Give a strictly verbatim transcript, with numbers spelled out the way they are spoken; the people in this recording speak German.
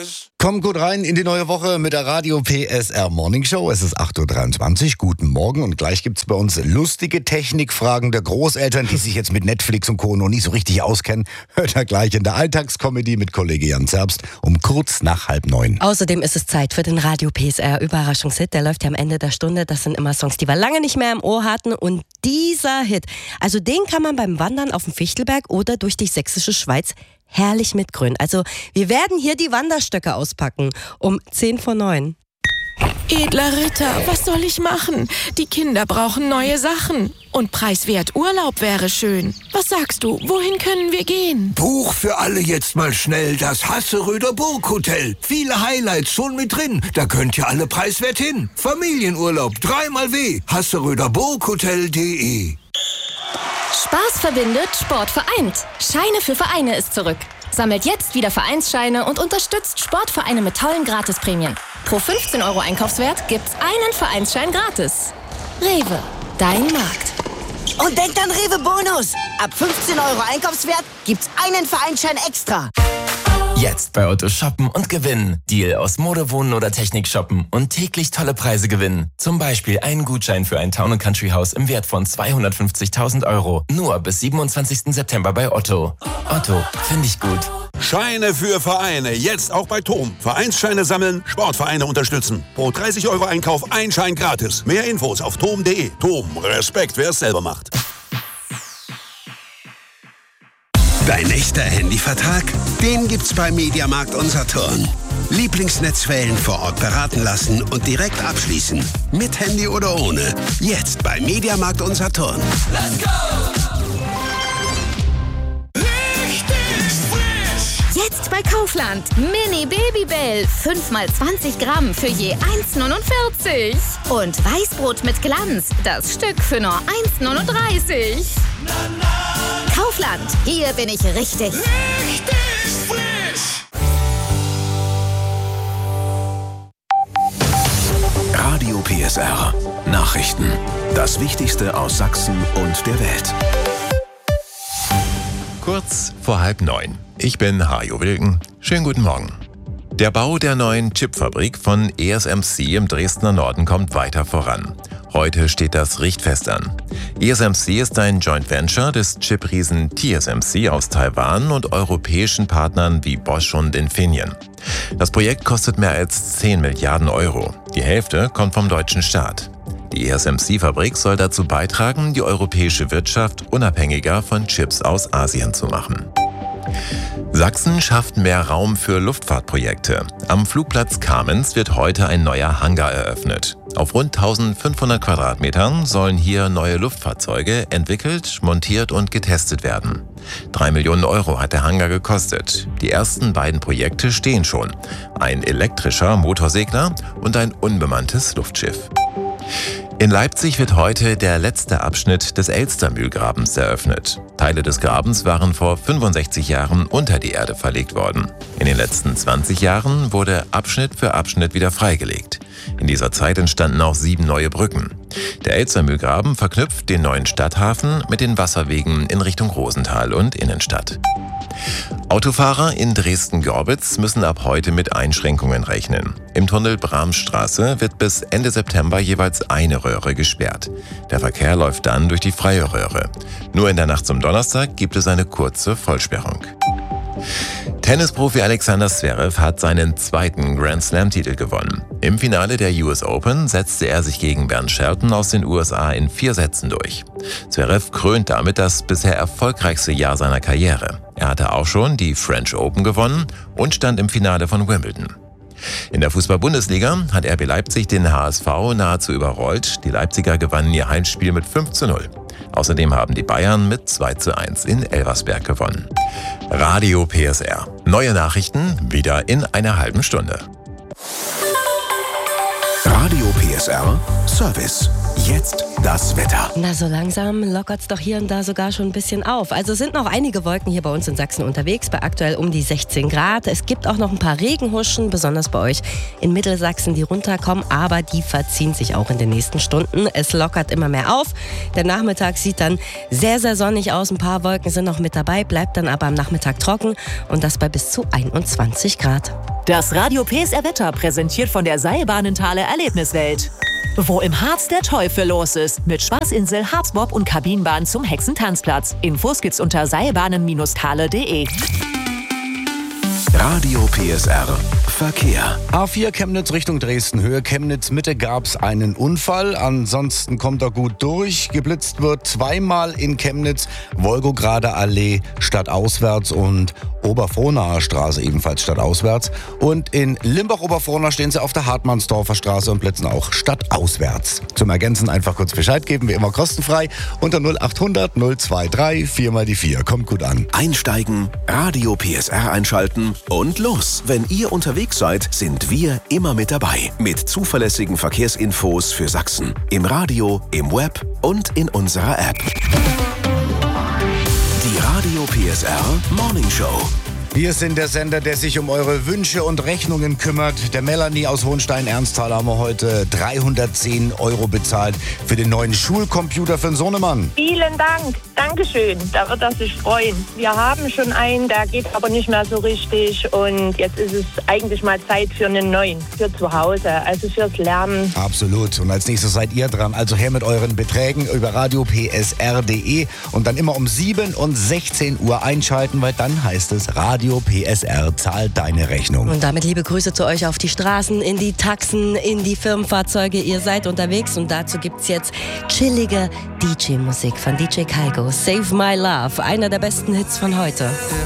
Tschüss. Kommt gut rein in die neue Woche mit der Radio P S R Morning Show. Es ist acht Uhr dreiundzwanzig. Guten Morgen. Und gleich gibt's bei uns lustige Technikfragen der Großeltern, die sich jetzt mit Netflix und Co. noch nicht so richtig auskennen. Hört ihr gleich in der Alltagskomödie mit Kollege Jan Zerbst um kurz nach halb neun. Außerdem ist es Zeit für den Radio P S R Überraschungshit. Der läuft ja am Ende der Stunde. Das sind immer Songs, die wir lange nicht mehr im Ohr hatten. Und dieser Hit, also den kann man beim Wandern auf dem Fichtelberg oder durch die sächsische Schweiz herrlich mitgrünen. Also wir werden hier die Wanderstöcke auspacken um zehn vor neun. Edler Ritter, was soll ich machen? Die Kinder brauchen neue Sachen. Und preiswert Urlaub wäre schön. Was sagst du, wohin können wir gehen? Buch für alle jetzt mal schnell das Hasseröder Burghotel. Viele Highlights schon mit drin. Da könnt ihr alle preiswert hin. Familienurlaub, dreimal W. hasseröder burghotel punkt de. Spaß verbindet, Sport vereint. Scheine für Vereine ist zurück. Sammelt jetzt wieder Vereinsscheine und unterstützt Sportvereine mit tollen Gratisprämien. Pro fünfzehn Euro Einkaufswert gibt's einen Vereinsschein gratis. Rewe, dein Markt. Und denkt an Rewe Bonus. Ab fünfzehn Euro Einkaufswert gibt's einen Vereinsschein extra. Jetzt bei Otto shoppen und gewinnen. Deal aus Mode, Wohnen oder Technik shoppen und täglich tolle Preise gewinnen. Zum Beispiel einen Gutschein für ein Town- und Country-Haus im Wert von zweihundertfünfzigtausend Euro. Nur bis siebenundzwanzigsten September bei Otto. Otto, finde ich gut. Scheine für Vereine. Jetzt auch bei Tom. Vereinsscheine sammeln, Sportvereine unterstützen. Pro dreißig Euro Einkauf ein Schein gratis. Mehr Infos auf tom punkt de. Tom, Respekt, wer es selber macht. Dein echter Handyvertrag? Den gibt's bei Mediamarkt Unsaturn. Lieblingsnetzwellen vor Ort beraten lassen und direkt abschließen. Mit Handy oder ohne. Jetzt bei Mediamarkt Unsaturn. Let's go! Richtig frisch! Jetzt bei Kaufland. Mini Babybell. fünf mal zwanzig Gramm für je eins neunundvierzig. Und Weißbrot mit Glanz. Das Stück für nur eins neununddreißig. Na, na. Kaufland, hier bin ich richtig. Richtig frisch! Radio P S R. Nachrichten. Das Wichtigste aus Sachsen und der Welt. Kurz vor halb neun. Ich bin Hajo Wilken. Schönen guten Morgen. Der Bau der neuen Chipfabrik von E S M C im Dresdner Norden kommt weiter voran. Heute steht das Richtfest an. E S M C ist ein Joint Venture des Chip-Riesen T S M C aus Taiwan und europäischen Partnern wie Bosch und Infineon. Das Projekt kostet mehr als zehn Milliarden Euro. Die Hälfte kommt vom deutschen Staat. Die E S M C-Fabrik soll dazu beitragen, die europäische Wirtschaft unabhängiger von Chips aus Asien zu machen. Sachsen schafft mehr Raum für Luftfahrtprojekte. Am Flugplatz Kamenz wird heute ein neuer Hangar eröffnet. Auf rund eintausendfünfhundert Quadratmetern sollen hier neue Luftfahrzeuge entwickelt, montiert und getestet werden. Drei Millionen Euro hat der Hangar gekostet. Die ersten beiden Projekte stehen schon. Ein elektrischer Motorsegler und ein unbemanntes Luftschiff. In Leipzig wird heute der letzte Abschnitt des Elstermühlgrabens eröffnet. Teile des Grabens waren vor fünfundsechzig Jahren unter die Erde verlegt worden. In den letzten zwanzig Jahren wurde Abschnitt für Abschnitt wieder freigelegt. In dieser Zeit entstanden auch sieben neue Brücken. Der Elstermühlgraben verknüpft den neuen Stadthafen mit den Wasserwegen in Richtung Rosenthal und Innenstadt. Autofahrer in Dresden-Gorbitz müssen ab heute mit Einschränkungen rechnen. Im Tunnel Bramstraße wird bis Ende September jeweils eine Röhre gesperrt. Der Verkehr läuft dann durch die freie Röhre. Nur in der Nacht zum Donnerstag gibt es eine kurze Vollsperrung. Tennisprofi Alexander Zverev hat seinen zweiten Grand Slam-Titel gewonnen. Im Finale der U S Open setzte er sich gegen Bernd Shelton aus den U S A in vier Sätzen durch. Zverev krönt damit das bisher erfolgreichste Jahr seiner Karriere. Er hatte auch schon die French Open gewonnen und stand im Finale von Wimbledon. In der Fußball-Bundesliga hat R B Leipzig den H S V nahezu überrollt. Die Leipziger gewannen ihr Heimspiel mit fünf zu null. Außerdem haben die Bayern mit zwei zu eins in Elversberg gewonnen. Radio P S R. Neue Nachrichten wieder in einer halben Stunde. Radio P S R Service. Jetzt das Wetter. Na, so langsam lockert's doch hier und da sogar schon ein bisschen auf. Also sind noch einige Wolken hier bei uns in Sachsen unterwegs, bei aktuell um die sechzehn Grad. Es gibt auch noch ein paar Regenhuschen, besonders bei euch in Mittelsachsen, die runterkommen, aber die verziehen sich auch in den nächsten Stunden. Es lockert immer mehr auf. Der Nachmittag sieht dann sehr, sehr sonnig aus. Ein paar Wolken sind noch mit dabei, bleibt dann aber am Nachmittag trocken und das bei bis zu einundzwanzig Grad. Das Radio P S R Wetter präsentiert von der Seilbahnenthaler Erlebniswelt. Wo im Harz der Teufel los ist. Mit Spaßinsel, Harzbob und Kabinenbahn zum Hexentanzplatz. Infos gibt's unter seilbahnen Thale punkt de. Radio P S R Verkehr. A vier Chemnitz Richtung Dresden, Höhe Chemnitz Mitte gab's einen Unfall. Ansonsten kommt er gut durch. Geblitzt wird zweimal in Chemnitz, Wolgograder Allee stadtauswärts und Oberfrohnaer Straße ebenfalls stadtauswärts. Und in Limbach-Oberfrohna stehen sie auf der Hartmannsdorfer Straße und blitzen auch stadtauswärts. Zum Ergänzen einfach kurz Bescheid geben, wie immer kostenfrei unter null acht hundert null zwei drei vier mal die vier. Kommt gut an. Einsteigen, Radio P S R einschalten und los. Wenn ihr unterwegs seid, sind wir immer mit dabei. Mit zuverlässigen Verkehrsinfos für Sachsen. Im Radio, im Web und in unserer App. Die Radio P S R Morning Show. Wir sind der Sender, der sich um eure Wünsche und Rechnungen kümmert. Der Melanie aus Hohenstein-Ernsthal haben wir heute dreihundertzehn Euro bezahlt für den neuen Schulcomputer für den Sohnemann. Vielen Dank. Dankeschön. Da wird er sich freuen. Wir haben schon einen, der geht aber nicht mehr so richtig. Und jetzt ist es eigentlich mal Zeit für einen neuen. Für zu Hause, also fürs Lernen. Absolut. Und als nächstes seid ihr dran. Also her mit euren Beträgen über radio p s r punkt de und dann immer um sieben und sechzehn Uhr einschalten, weil dann heißt es Radio P S R zahlt deine Rechnung. Und damit liebe Grüße zu euch auf die Straßen, in die Taxen, in die Firmenfahrzeuge. Ihr seid unterwegs und dazu gibt's jetzt chillige D J-Musik von D J Kaigo. Save My Love, einer der besten Hits von heute.